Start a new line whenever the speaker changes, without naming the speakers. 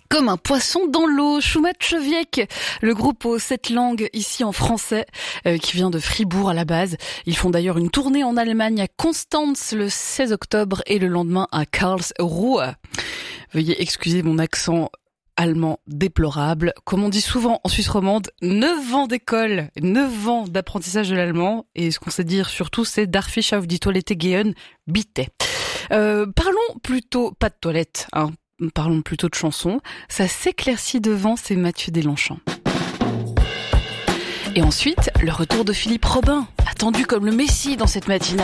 Comme un poisson dans l'eau, Schumacheviek, le groupe aux 7 langues ici en français, qui vient de Fribourg à la base. Ils font d'ailleurs une tournée en Allemagne à Constance le 16 octobre et le lendemain à Karlsruhe. Veuillez excuser mon accent allemand déplorable. Comme on dit souvent en Suisse romande, 9 ans d'école, 9 ans d'apprentissage de l'allemand. Et ce qu'on sait dire surtout, c'est Darf ich auf die Toilette gehen, bitte. Parlons plutôt, pas de toilette, hein. Parlons plutôt de chansons. Ça s'éclaircit devant, c'est Mathieu Deslongchamps. Et ensuite, le retour de Philippe Robin, attendu comme le Messie dans cette matinale.